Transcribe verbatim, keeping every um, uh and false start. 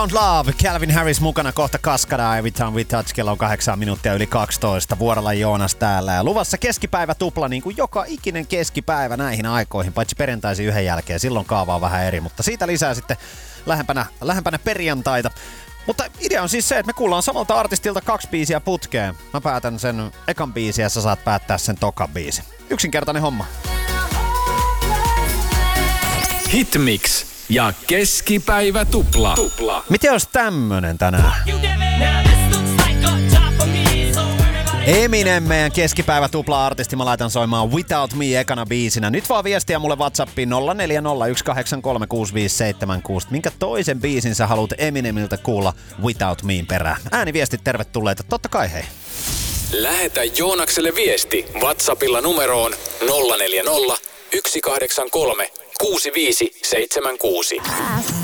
Love, Calvin Harris mukana kohta Kaskada, Every Time We Touch, kello on kahdeksan minuuttia yli kaksitoista. Vuorolla Joonas täällä ja luvassa keskipäivä tupla niin kuin joka ikinen keskipäivä näihin aikoihin, paitsi perjantaisin yhden jälkeen. Silloin kaava on vähän eri, mutta siitä lisää sitten lähempänä, lähempänä perjantaita. Mutta idea on siis se, että me kuullaan samalta artistilta kaksi biisiä putkeen. Mä päätän sen ekan biisin ja sä saat päättää sen tokan biisin. Yksinkertainen homma. Hitmix ja keskipäivä tupla. tupla. Miten olisi tämmönen tänään? Eminem, meidän keskipäivä tupla-artisti, mä laitan soimaan Without Me ekana biisinä. Nyt vaan viestiä mulle WhatsAppiin nolla neljä nolla yksi kahdeksan kolme kuusi viisi seitsemän kuusi. Minkä toisen biisin sä haluat Eminemiltä kuulla Without Meen perään? Ääniviestit tervetulleita, totta kai hei. Lähetä Joonakselle viesti WhatsAppilla numeroon nolla neljä nolla yksi kahdeksan kolme kuusi viisi seitsemän kuusi.